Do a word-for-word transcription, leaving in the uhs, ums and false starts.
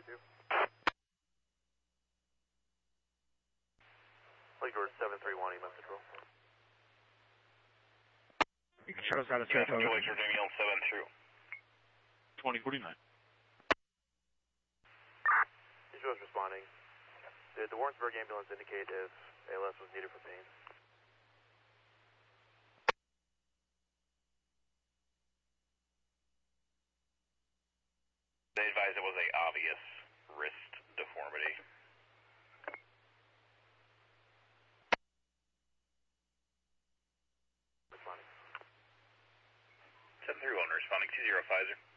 two. Lake George seven three one, E M S control. You can shut us out of Yeah, Saratoga. Lake George, Amy on seven through. twenty forty-nine. East Coast responding. Did the Warrensburg ambulance indicate if A L S was needed for pain? They advised it was a obvious wrist deformity. Responding. seven three one responding two zero five zero.